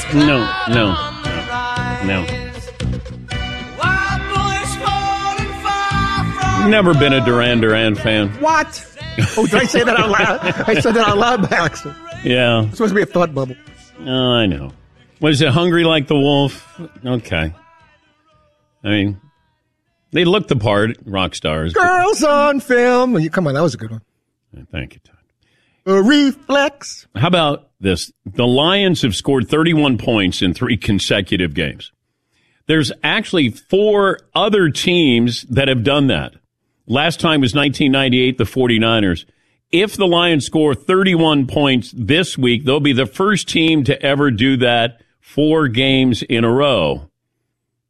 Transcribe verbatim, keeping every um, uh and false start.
No, no, no. Never been a Duran Duran fan. What? Oh, did I say that out loud? I said that out loud by accident. Yeah. It's supposed to be a thought bubble. Oh, I know. What is it, Hungry Like the Wolf? Okay. I mean, they look the part, rock stars. Girls on film. You, come on, that was a good one. Thank you, Todd. A reflex. How about this? The Lions have scored thirty-one points in three consecutive games. There's actually four other teams that have done that. Last time was nineteen ninety-eight, the 49ers. If the Lions score thirty-one points this week, they'll be the first team to ever do that four games in a row.